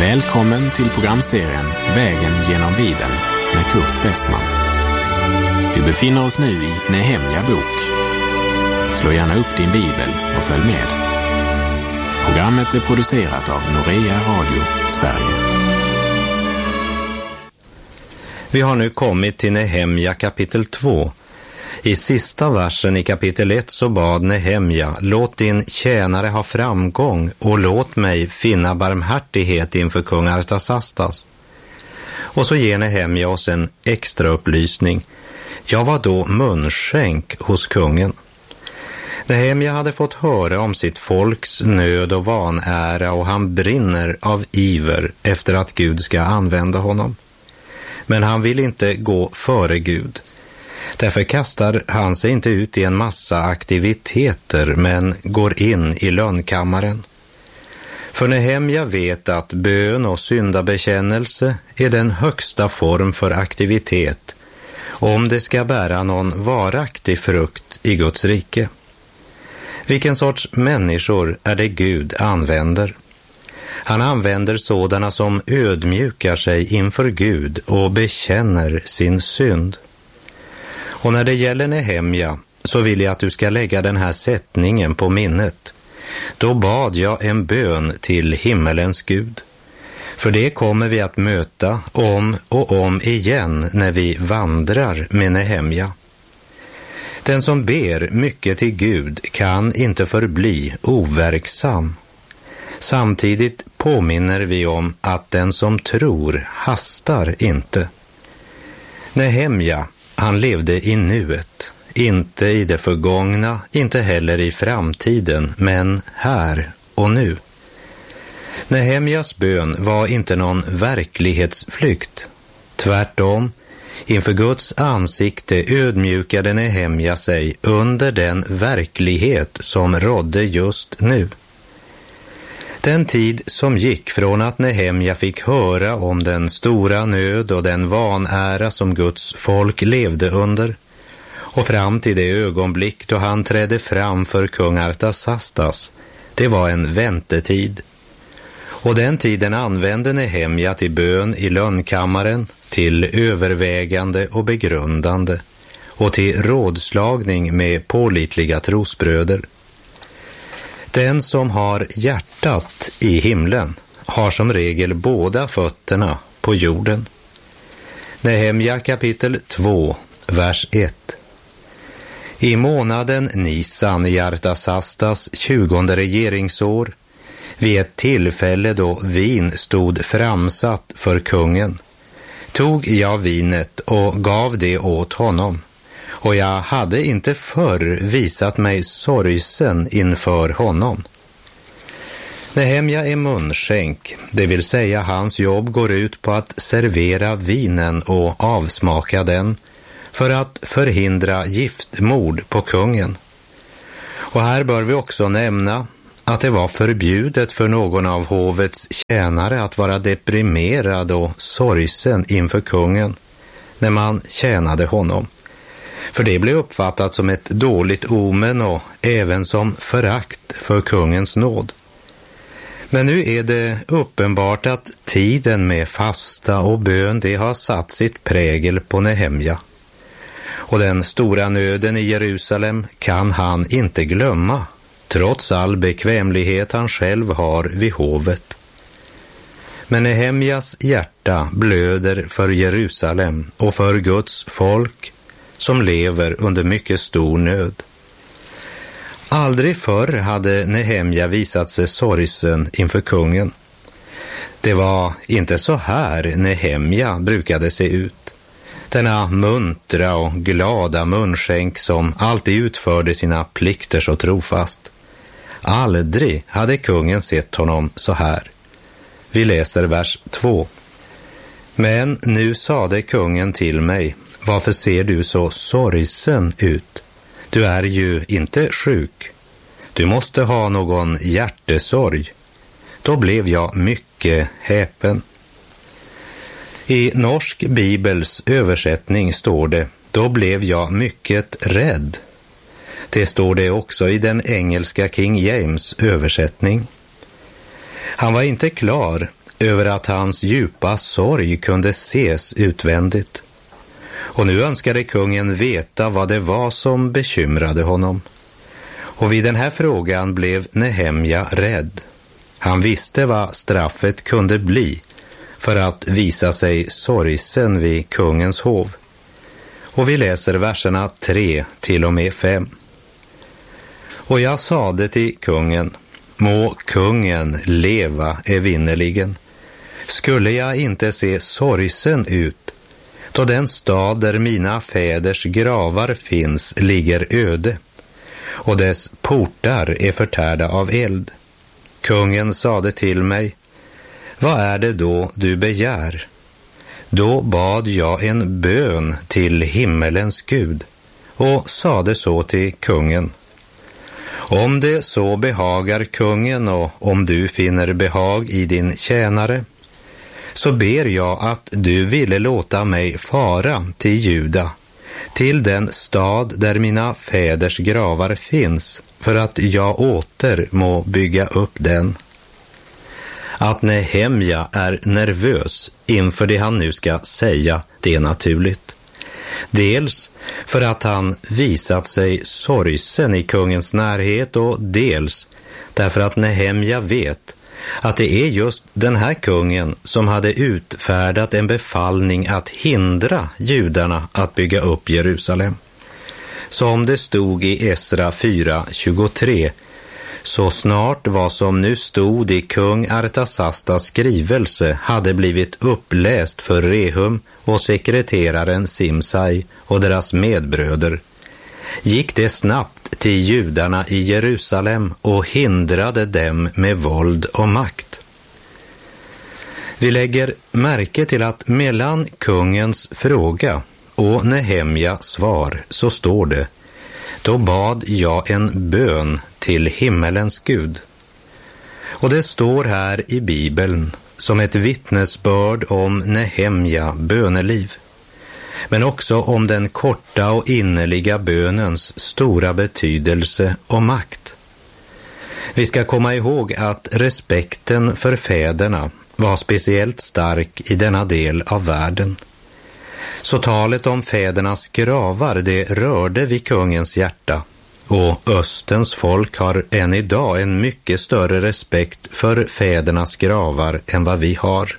Välkommen till programserien Vägen genom Bibeln med Kurt Westman. Vi befinner oss nu i Nehemja bok. Slå gärna upp din bibel och följ med. Programmet är producerat av Norea Radio Sverige. Vi har nu kommit till Nehemja kapitel 2. I sista versen i kapitel 1 så bad Nehemja: låt din tjänare ha framgång och låt mig finna barmhärtighet inför kung Artasastas. Och så ger Nehemja oss en extra upplysning. Jag var då munskänk hos kungen. Nehemja hade fått höra om sitt folks nöd och vanära och han brinner av iver efter att Gud ska använda honom. Men han vill inte gå före Gud. Därför kastar han sig inte ut i en massa aktiviteter men går in i lönnkammaren. För Nehemja vet att bön och syndabekännelse är den högsta form för aktivitet om det ska bära någon varaktig frukt i Guds rike. Vilken sorts människor är det Gud använder? Han använder sådana som ödmjukar sig inför Gud och bekänner sin synd. Och när det gäller Nehemja så vill jag att du ska lägga den här sättningen på minnet. Då bad jag en bön till himmelens Gud. För det kommer vi att möta om och om igen när vi vandrar med Nehemja. Den som ber mycket till Gud kan inte förbli overksam. Samtidigt påminner vi om att den som tror hastar inte. Nehemja, han levde i nuet, inte i det förgångna, inte heller i framtiden, men här och nu. Nehemjas bön var inte någon verklighetsflykt. Tvärtom, inför Guds ansikte ödmjukade Nehemja sig under den verklighet som rådde just nu. Den tid som gick från att Nehemja fick höra om den stora nöd och den vanära som Guds folk levde under och fram till det ögonblick då han trädde fram för kung Artasastas, det var en väntetid. Och den tiden använde Nehemja till bön i lönnkammaren, till övervägande och begrundande och till rådslagning med pålitliga trosbröder. Den som har hjärtat i himlen har som regel båda fötterna på jorden. Nehemja kapitel 2, vers 1. I månaden Nisan i Artasastas 20:e regeringsår, vid ett tillfälle då vin stod framsatt för kungen, tog jag vinet och gav det åt honom. Och jag hade inte förr visat mig sorgsen inför honom. Nehemja är munskänk, det vill säga hans jobb går ut på att servera vinen och avsmaka den för att förhindra giftmord på kungen. Och här bör vi också nämna att det var förbjudet för någon av hovets tjänare att vara deprimerad och sorgsen inför kungen när man tjänade honom. För det blev uppfattat som ett dåligt omen och även som förakt för kungens nåd. Men nu är det uppenbart att tiden med fasta och bön, det har satt sitt prägel på Nehemja. Och den stora nöden i Jerusalem kan han inte glömma, trots all bekvämlighet han själv har vid hovet. Men Nehemjas hjärta blöder för Jerusalem och för Guds folk som lever under mycket stor nöd. Aldrig förr hade Nehemja visat sig sorgsen inför kungen. Det var inte så här Nehemja brukade se ut. Denna muntra och glada munskänk som alltid utförde sina plikter så trofast. Aldrig hade kungen sett honom så här. Vi läser vers 2. Men nu sade kungen till mig: varför ser du så sorgsen ut? Du är ju inte sjuk. Du måste ha någon hjärtesorg. Då blev jag mycket häpen. I norsk bibels översättning står det: då blev jag mycket rädd. Det står det också i den engelska King James översättning. Han var inte klar över att hans djupa sorg kunde ses utvändigt. Och nu önskade kungen veta vad det var som bekymrade honom. Och vid den här frågan blev Nehemja rädd. Han visste vad straffet kunde bli för att visa sig sorgsen vid kungens hov. Och vi läser verserna 3 till och med 5. Och jag sade till kungen, må kungen leva evinnerligen. Skulle jag inte se sorgsen ut, då den stad där mina fäders gravar finns ligger öde, och dess portar är förtärda av eld. Kungen sade till mig, vad är det då du begär? Då bad jag en bön till himmelens Gud och sade så till kungen. Om det så behagar kungen och om du finner behag i din tjänare, så ber jag att du ville låta mig fara till Juda, till den stad där mina fäders gravar finns, för att jag åter må bygga upp den. Att Nehemja är nervös inför det han nu ska säga, det är naturligt. Dels för att han visat sig sorgsen i kungens närhet, och dels därför att Nehemja vet att det är just den här kungen som hade utfärdat en befallning att hindra judarna att bygga upp Jerusalem. Som det stod i Esra 4:23, så snart vad som nu stod i kung Artasastas skrivelse hade blivit uppläst för Rehum och sekreteraren Simsai och deras medbröder, gick det snabbt till judarna i Jerusalem och hindrade dem med våld och makt. Vi lägger märke till att mellan kungens fråga och Nehemjas svar så står det, då bad jag en bön till himmelens Gud. Och det står här i Bibeln som ett vittnesbörd om Nehemja böneliv, men också om den korta och innerliga bönens stora betydelse och makt. Vi ska komma ihåg att respekten för fäderna var speciellt stark i denna del av världen. Så talet om fädernas gravar, det rörde vid kungens hjärta, och Östens folk har än idag en mycket större respekt för fädernas gravar än vad vi har.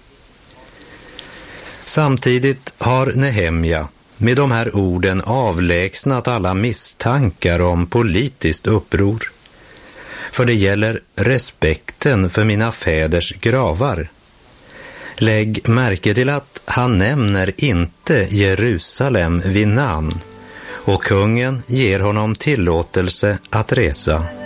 Samtidigt har Nehemja med de här orden avlägsnat alla misstankar om politiskt uppror. För det gäller respekten för mina fäders gravar. Lägg märke till att han nämner inte Jerusalem vid namn, och kungen ger honom tillåtelse att resa.